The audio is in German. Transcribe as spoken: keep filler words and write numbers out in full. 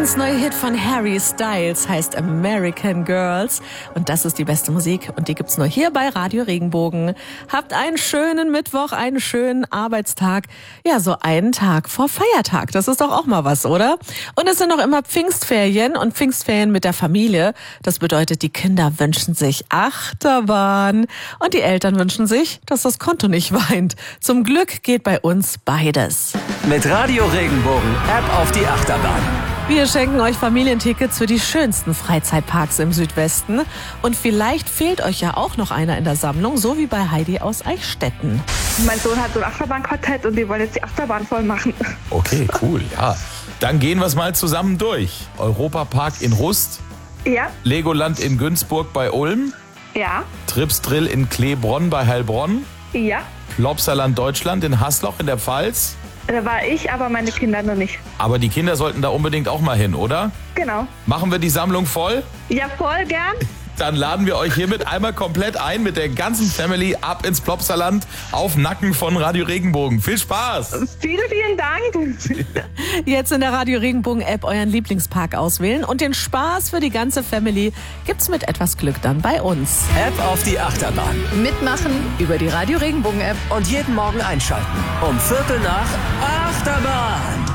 ganz neue Hit von Harry Styles heißt American Girls. Und das ist die beste Musik und die gibt's nur hier bei Radio Regenbogen. Habt einen schönen Mittwoch, einen schönen Arbeitstag. Ja, so einen Tag vor Feiertag. Das ist doch auch mal was, oder? Und es sind noch immer Pfingstferien und Pfingstferien mit der Familie. Das bedeutet, die Kinder wünschen sich Achterbahn und die Eltern wünschen sich, dass das Konto nicht weint. Zum Glück geht bei uns beides. Mit Radio Regenbogen App auf die Achterbahn. Wir schenken euch Familientickets für die schönsten Freizeitparks im Südwesten. Und vielleicht fehlt euch ja auch noch einer in der Sammlung, so wie bei Heidi aus Eichstätten. Mein Sohn hat so ein Achterbahnquartett und die wollen jetzt die Achterbahn voll machen. Okay, cool, ja. Dann gehen wir es mal zusammen durch. Europapark in Rust, Ja, Legoland in Günzburg bei Ulm, ja, Trips Drill in Kleebronn bei Heilbronn, ja. Plopsaland Deutschland in Hasloch in der Pfalz. Da war ich, aber meine Kinder noch nicht. Aber die Kinder sollten da unbedingt auch mal hin, oder? Genau. Machen wir die Sammlung voll? Ja, voll gern. Dann laden wir euch hiermit einmal komplett ein mit der ganzen Family ab ins Plopsaland auf Nacken von Radio Regenbogen. Viel Spaß! Vielen, vielen Dank. Jetzt in der Radio Regenbogen App euren Lieblingspark auswählen und den Spaß für die ganze Family gibt's mit etwas Glück dann bei uns. App auf die Achterbahn. Mitmachen über die Radio Regenbogen App. Und jeden Morgen einschalten. Um Viertel nach Achterbahn.